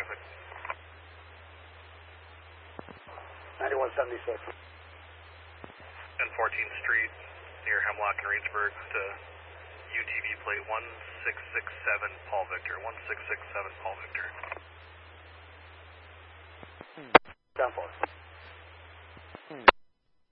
traffic. 9176. 14th Street near Hemlock and Reedsburg to UTV plate 1667 Paul Victor. 1667 Paul Victor.